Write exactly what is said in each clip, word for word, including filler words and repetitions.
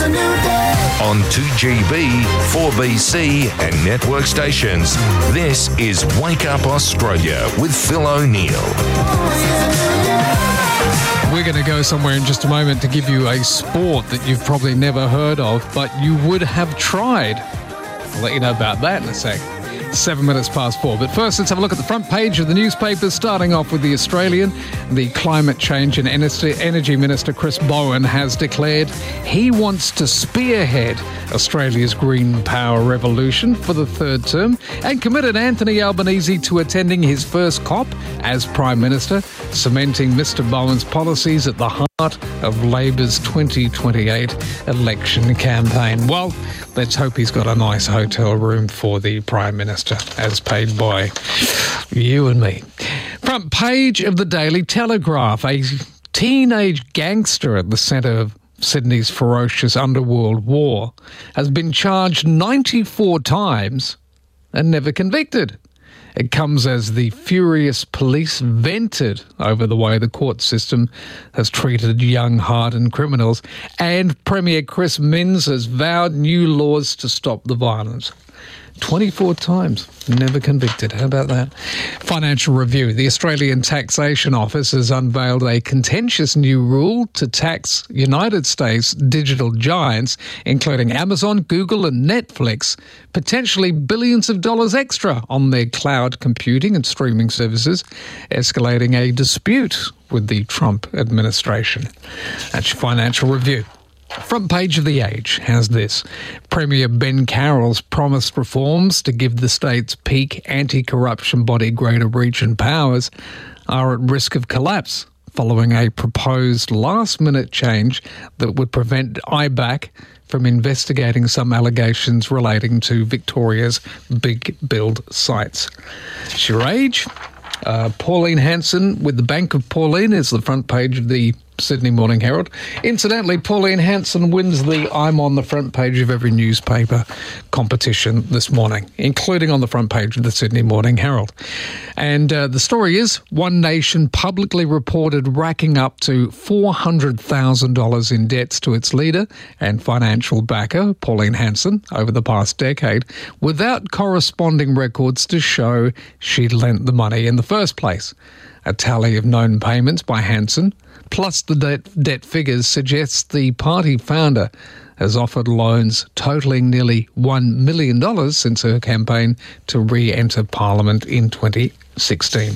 On two G B, four B C and network stations, this is Wake Up Australia with Phil O'Neill. We're going to go somewhere in just a moment to give you a sport that you've probably never heard of, but you would have tried. I'll let you know about that in a sec. Seven minutes past four. But first, let's have a look at the front page of the newspapers, starting off with The Australian. The Climate Change and Energy Minister Chris Bowen has declared he wants to spearhead Australia's green power revolution for the third term and committed Anthony Albanese to attending his first COP as Prime Minister, cementing Mister Bowen's policies at the heart of Labor's twenty twenty-eight election campaign. Well, let's hope he's got a nice hotel room for the Prime Minister, as paid by you and me. Front page of the Daily Telegraph. A teenage gangster at the centre of Sydney's ferocious underworld war has been charged ninety-four times and never convicted. It comes as the furious police vented over the way the court system has treated young, hardened criminals, and Premier Chris Minns has vowed new laws to stop the violence. twenty-four times, never convicted. How about that? Financial Review. The Australian Taxation Office has unveiled a contentious new rule to tax United States digital giants, including Amazon, Google and Netflix, potentially billions of dollars extra on their cloud computing and streaming services, escalating a dispute with the Trump administration. That's your Financial Review. Front page of The Age has this. Premier Ben Carroll's promised reforms to give the state's peak anti-corruption body greater reach and powers are at risk of collapse following a proposed last-minute change that would prevent I B A C from investigating some allegations relating to Victoria's big build sites. It's your Age. Uh, Pauline Hanson with the Bank of Pauline is the front page of the Sydney Morning Herald. Incidentally, Pauline Hanson wins the I'm on the front page of every newspaper competition this morning, including on the front page of the Sydney Morning Herald. And uh, the story is One Nation publicly reported racking up to four hundred thousand dollars in debts to its leader and financial backer, Pauline Hanson, over the past decade, without corresponding records to show she'd lent the money in the first place. A tally of known payments by Hanson, plus the debt, debt figures, suggests the party founder has offered loans totalling nearly one million dollars since her campaign to re-enter Parliament in twenty sixteen.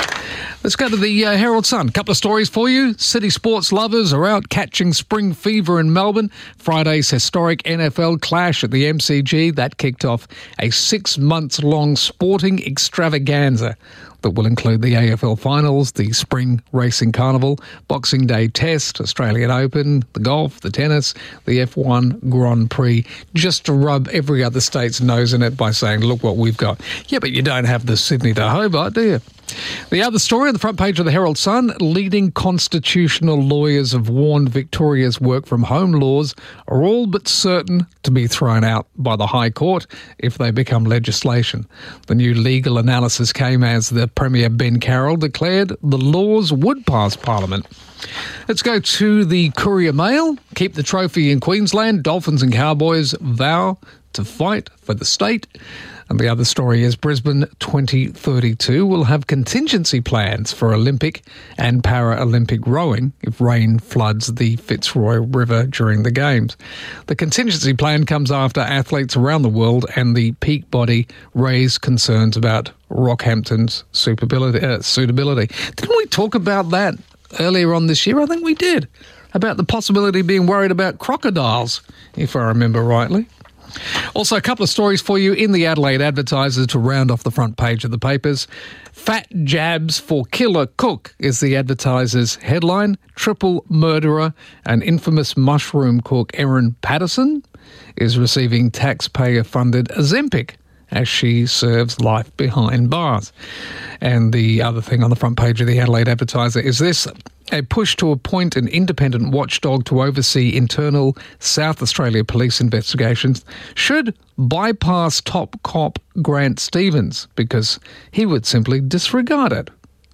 Let's go to the uh, Herald Sun. A couple of stories for you. City sports lovers are out catching spring fever in Melbourne. Friday's historic N F L clash at the M C G, that kicked off a six-month-long sporting extravaganza that will include the A F L Finals, the Spring Racing Carnival, Boxing Day Test, Australian Open, the golf, the tennis, the F one Grand Prix, just to rub every other state's nose in it by saying, look what we've got. Yeah, but you don't have the Sydney to Hobart, do you? The other story on the front page of the Herald Sun, leading constitutional lawyers have warned Victoria's work-from-home laws are all but certain to be thrown out by the High Court if they become legislation. The new legal analysis came as the Premier Ben Carroll declared the laws would pass Parliament. Let's go to the Courier Mail. Keep the trophy in Queensland. Dolphins and Cowboys vow to fight for the state. And the other story is Brisbane twenty thirty-two will have contingency plans for Olympic and Paralympic rowing if rain floods the Fitzroy River during the Games. The contingency plan comes after athletes around the world and the peak body raised concerns about Rockhampton's suitability. Uh, suitability. Didn't we talk about that earlier on this year? I think we did. About the possibility of being worried about crocodiles, if I remember rightly. Also, a couple of stories for you in the Adelaide Advertiser to round off the front page of the papers. Fat jabs for killer cook is the Advertiser's headline. Triple murderer and infamous mushroom cook Erin Patterson is receiving taxpayer-funded Ozempic as she serves life behind bars. And the other thing on the front page of the Adelaide Advertiser is this. A push to appoint an independent watchdog to oversee internal South Australia police investigations should bypass top cop Grant Stevens because he would simply disregard it.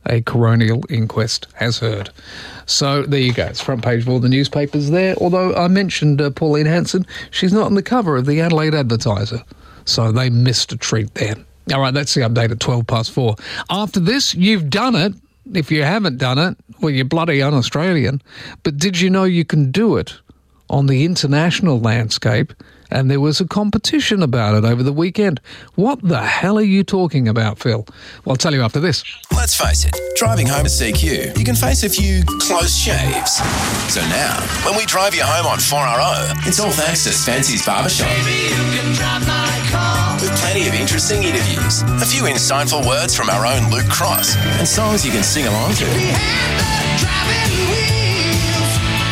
a coronial inquest has heard. So there you go. It's front page of all the newspapers there. Although I mentioned uh, Pauline Hanson, she's not on the cover of the Adelaide Advertiser. So they missed a treat there. All right, that's the update at twelve past four. After this, you've done it. If you haven't done it, well, you're bloody un-Australian. But did you know you can do it on the international landscape? And there was a competition about it over the weekend. What the hell are you talking about, Phil? Well, I'll tell you after this. Let's face it, driving home to C Q, you can face a few close shaves. So now, when we drive you home on four R O, it's all thanks to Spency's Barbershop. Baby, you can drive my car. With plenty of interesting interviews, a few insightful words from our own Luke Cross, and songs you can sing along to. We have the driving wheels.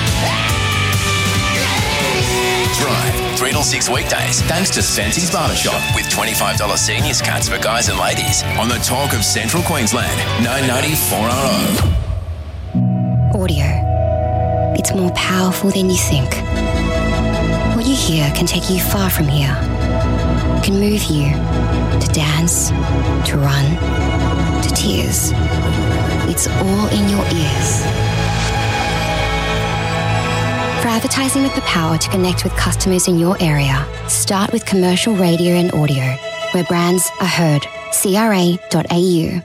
Drive three till six weekdays thanks to Spency's Barbershop with twenty-five dollars seniors cuts for guys and ladies on the talk of Central Queensland, nine ninety four R O. Audio. It's more powerful than you think. What you hear can take you far from here. It can move you to dance, to run, to tears. It's all in your ears. For advertising with the power to connect with customers in your area, start with commercial radio and audio, where brands are heard. C R A dot A U.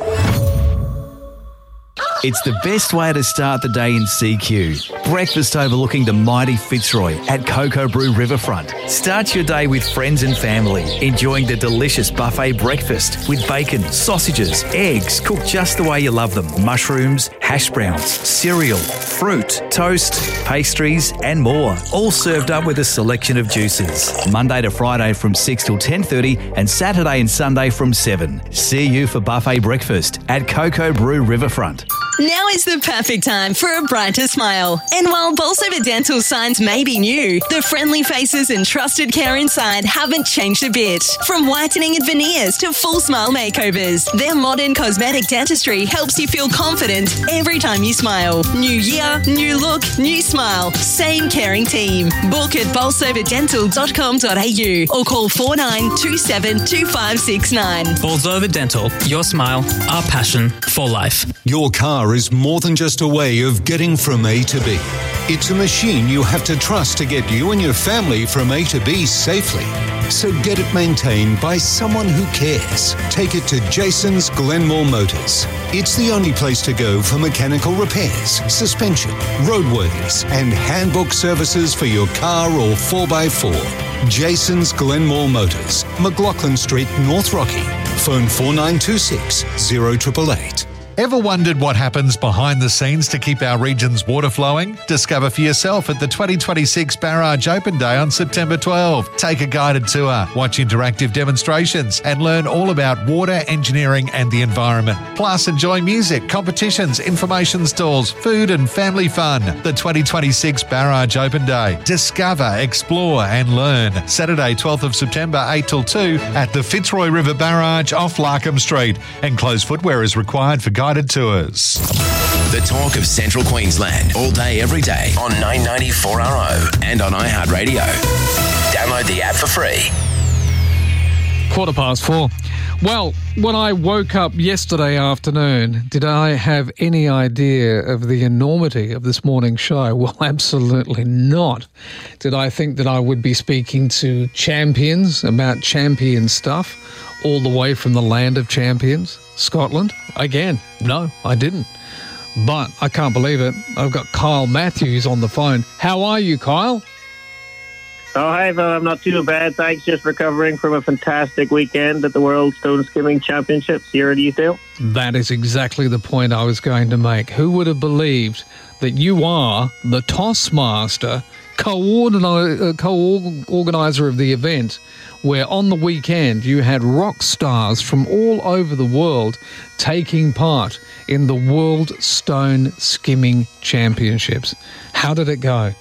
It's the best way to start the day in C Q. Breakfast overlooking the mighty Fitzroy at Cocoa Brew Riverfront. Start your day with friends and family, enjoying the delicious buffet breakfast with bacon, sausages, eggs, cooked just the way you love them, mushrooms, hash browns, cereal, fruit, toast, pastries and more. All served up with a selection of juices. Monday to Friday from six till ten thirty and Saturday and Sunday from seven. See you for buffet breakfast at Cocoa Brew Riverfront. Now is the perfect time for a brighter smile. And while Bolsover Dental signs may be new, the friendly faces and trusted care inside haven't changed a bit. From whitening and veneers to full smile makeovers, their modern cosmetic dentistry helps you feel confident every time you smile. New year, new look, new smile. Same caring team. Book at bolsover dental dot com dot a u or call four nine two seven two five six nine. Bolsover Dental, your smile, our passion for life. Your car is more than just a way of getting from A to B. It's a machine you have to trust to get you and your family from A to B safely. So get it maintained by someone who cares. Take it to Jason's Glenmore Motors. It's the only place to go for mechanical repairs, suspension, roadworthies, and handbook services for your car or four by four. Jason's Glenmore Motors, McLaughlin Street, North Rocky. Phone four nine two six, zero eight eight eight. Ever wondered what happens behind the scenes to keep our region's water flowing? Discover for yourself at the twenty twenty-six Barrage Open Day on September twelfth. Take a guided tour, watch interactive demonstrations, and learn all about water, engineering, and the environment. Plus, enjoy music, competitions, information stalls, food, and family fun. The twenty twenty-six Barrage Open Day. Discover, explore, and learn. Saturday, twelfth of September, eight till two at the Fitzroy River Barrage off Larkham Street. Enclosed footwear is required for guided tours. The talk of Central Queensland, all day, every day on nine ninety four R O and on iHeartRadio. Download the app for free. Quarter past four. Well, when I woke up yesterday afternoon, did I have any idea of the enormity of this morning's show? Well, absolutely not. Did I think that I would be speaking to champions about champion stuff all the way from the land of champions, Scotland? Again, no, I didn't. But I can't believe it. I've got Kyle Matthews on the phone. How are you, Kyle? Oh, hi, Phil. I'm not too bad. Thanks. Just recovering from a fantastic weekend at the World Stone Skimming Championships here at Eastdale. That is exactly the point I was going to make. Who would have believed that you are the Tossmaster, co-organi- uh, co-organizer of the event, where on the weekend you had rock stars from all over the world taking part in the World Stone Skimming Championships. How did it go?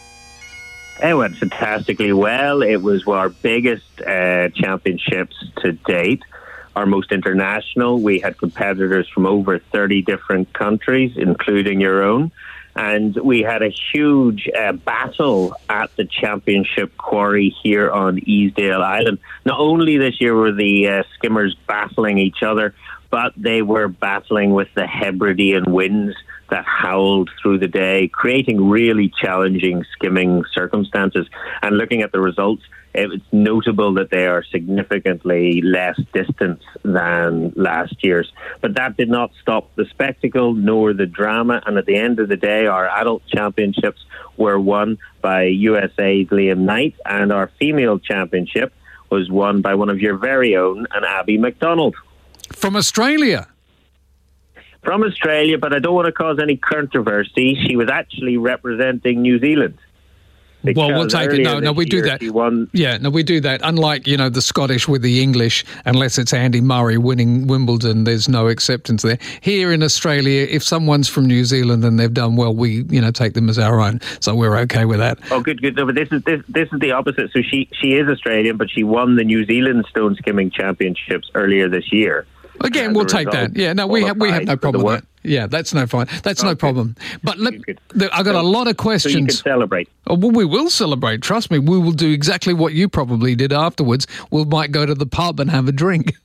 It went fantastically well. It was our biggest uh, championships to date, our most international. We had competitors from over thirty different countries, including your own. And we had a huge uh, battle at the championship quarry here on Easdale Island. Not only this year were the uh, skimmers battling each other, but they were battling with the Hebridean winds that howled through the day, creating really challenging skimming circumstances. And looking at the results, it's notable that they are significantly less distant than last year's. But that did not stop the spectacle nor the drama. And at the end of the day, our adult championships were won by U S A's Liam Knight, and our female championship was won by one of your very own, an Abby McDonald. From Australia? From Australia, but I don't want to cause any controversy. She was actually representing New Zealand. Well, we'll take it. No, no, we do that. Won. Yeah, no, we do that. Unlike, you know, the Scottish with the English, unless it's Andy Murray winning Wimbledon, there's no acceptance there. Here in Australia, if someone's from New Zealand and they've done well, we, you know, take them as our own. So we're okay with that. Oh, good, good. No, but this is this this is the opposite. So she she is Australian, but she won the New Zealand Stone Skimming Championships earlier this year. Again, and we'll take that. Yeah, no, we have we have no problem with that. Yeah, that's no fine. That's okay. No problem. But let, I've got so, a lot of questions. So you can celebrate. Oh, well, we will celebrate. Trust me, we will do exactly what you probably did afterwards. We might go to the pub and have a drink.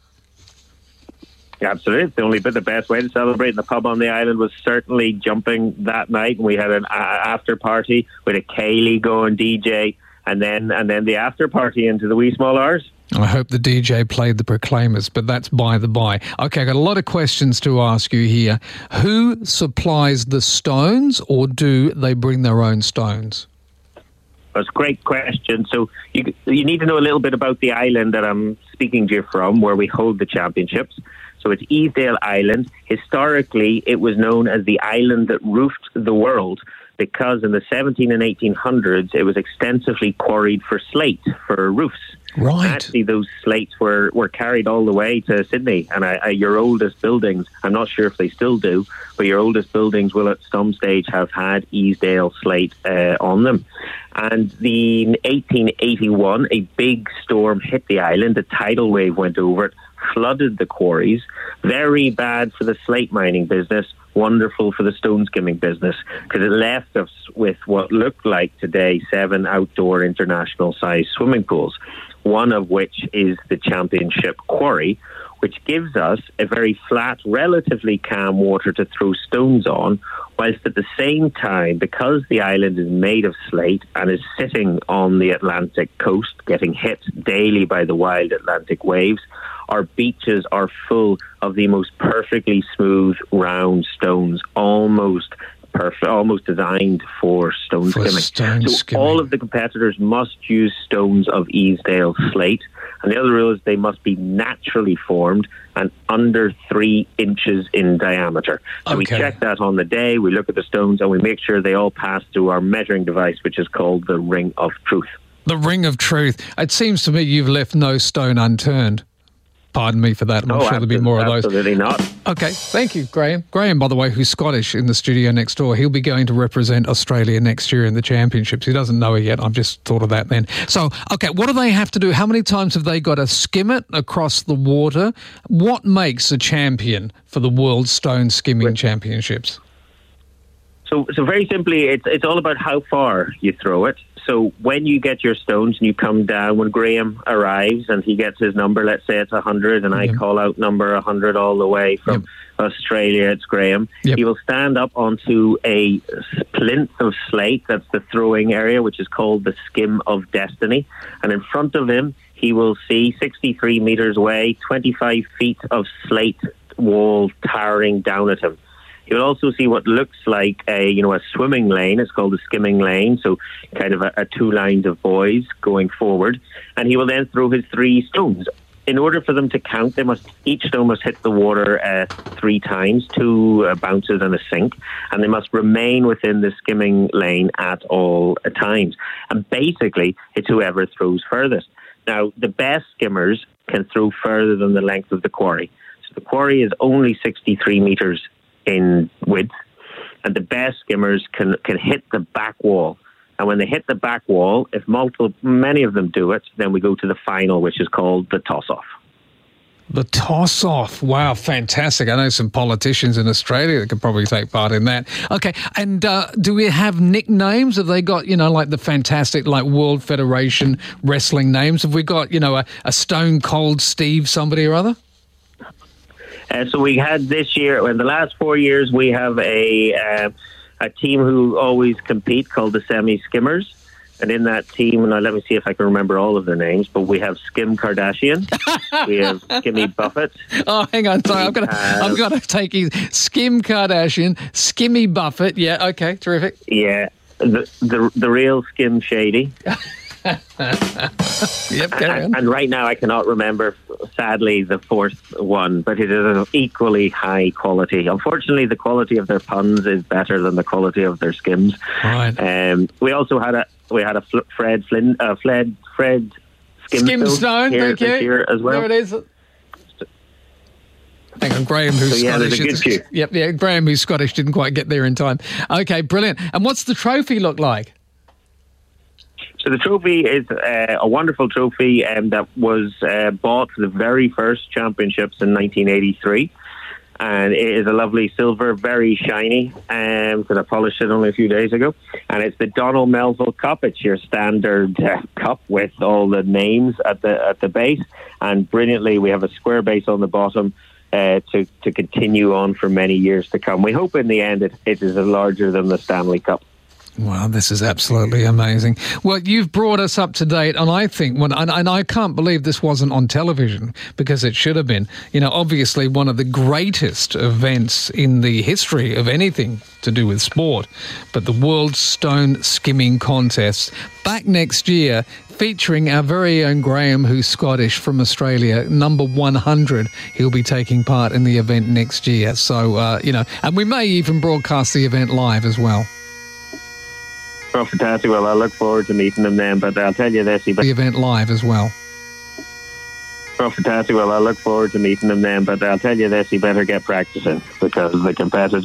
Absolutely. It's the only bit the best way to celebrate in the pub on the island was certainly jumping that night. And we had an uh, after party with a Kaylee going D J, and then and then the after party into the wee small hours. I hope the D J played the Proclaimers, but that's by the by. Okay, I've got a lot of questions to ask you here. Who supplies the stones, or do they bring their own stones? That's a great question. So you, you need to know a little bit about the island that I'm speaking to you from, where we hold the championships. So it's Easdale Island. Historically, it was known as the island that roofed the world, because in the seventeen and eighteen hundreds, it was extensively quarried for slate, for roofs. Right. Actually, those slates were, were carried all the way to Sydney, and I, I, your oldest buildings, I'm not sure if they still do, but your oldest buildings will at some stage have had Easdale slate uh, on them. And the, in eighteen eighty-one, a big storm hit the island, a tidal wave went over it, flooded the quarries. Very bad for the slate mining business, wonderful for the stone skimming business, because it left us with what looked like today seven outdoor international size swimming pools, one of which is the championship quarry, which gives us a very flat, relatively calm water to throw stones on, whilst at the same time, because the island is made of slate and is sitting on the Atlantic coast, getting hit daily by the wild Atlantic waves, our beaches are full of the most perfectly smooth, round stones, almost perfect, almost designed for stone for skimming. Stone so skimming. All of the competitors must use stones of Easdale slate, and the other rule is they must be naturally formed and under three inches in diameter. So okay. we check that on the day, we look at the stones, and we make sure they all pass through our measuring device, which is called the Ring of Truth. The Ring of Truth. It seems to me you've left no stone unturned. Pardon me for that. I'm oh, sure there'll be more of those. Absolutely not. Okay, thank you, Graham. Graham, by the way, who's Scottish, in the studio next door. He'll be going to represent Australia next year in the championships. He doesn't know it yet. I've just thought of that then. So, okay, what do they have to do? How many times have they got to skim it across the water? What makes a champion for the World Stone Skimming right. Championships? So, so very simply, it's it's all about how far you throw it. So when you get your stones and you come down, when Graham arrives and he gets his number, let's say it's one hundred, and I yep. call out number one hundred all the way from yep. Australia, it's Graham. Yep. He will stand up onto a plinth of slate, that's the throwing area, which is called the Skim of Destiny. And in front of him, he will see sixty-three metres away, twenty-five feet of slate wall towering down at him. You'll also see what looks like a, you know, a swimming lane. It's called a skimming lane, so kind of a, a two lines of boys going forward. And he will then throw his three stones. In order for them to count, they must each stone must hit the water uh, three times, two uh, bounces and a sink, and they must remain within the skimming lane at all times. And basically, it's whoever throws furthest. Now, the best skimmers can throw further than the length of the quarry. So the quarry is only sixty-three metres in width, and the best skimmers can can hit the back wall. And when they hit the back wall, if multiple, many of them do it, then we go to the final, which is called the toss-off. The toss-off. Wow, fantastic. I know some politicians in Australia that could probably take part in that. Okay, and uh, do we have nicknames? Have they got, you know, like the fantastic, like World Federation wrestling names? Have we got, you know, a, a Stone Cold Steve somebody or other? Uh, so we had this year, in the last four years, we have a uh, a team who always compete called the Semi Skimmers. And in that team, now let me see if I can remember all of their names, but we have Skim Kardashian, we have Skimmy Buffett. Oh, hang on, sorry, I've got to, have, I've got to take you. Skim Kardashian, Skimmy Buffett. Yeah, okay, terrific. Yeah, the the, the real Skim Shady. Yep, carry on. And, and right now I cannot remember, sadly, the fourth one, but it is of equally high quality. Unfortunately, the quality of their puns is better than the quality of their skims. Right. Um, we also had a we had a Fred Flynn, uh, Fred Fred Skimstone here thank you. this year as well. There it is. Hang on, Graham, who's so, yeah, Scottish. there's a good few. Yep, yeah, Graham, who's Scottish, didn't quite get there in time. Okay, brilliant. And what's the trophy look like? So the trophy is uh, a wonderful trophy um, that was uh, bought for the very first championships in nineteen eighty-three. And it is a lovely silver, very shiny, because um, I polished it only a few days ago. And it's the Donald Melville Cup. It's your standard uh, cup with all the names at the at the base. And brilliantly, we have a square base on the bottom uh, to, to continue on for many years to come. We hope in the end it, it is larger than the Stanley Cup. Wow, this is absolutely amazing. Well, you've brought us up to date, and I think, when, and, and I can't believe this wasn't on television, because it should have been. You know, obviously one of the greatest events in the history of anything to do with sport, but the World Stone Skimming Contest, back next year, featuring our very own Graham, who's Scottish, from Australia, number one hundred. He'll be taking part in the event next year. So, uh, you know, and we may even broadcast the event live as well. Oh, fantastic. Well, I look forward to meeting them then, but I'll tell you this. He the event live as well. Oh, fantastic. Well, I look forward to meeting them then, but I'll tell you this, he better get practicing, because the competitors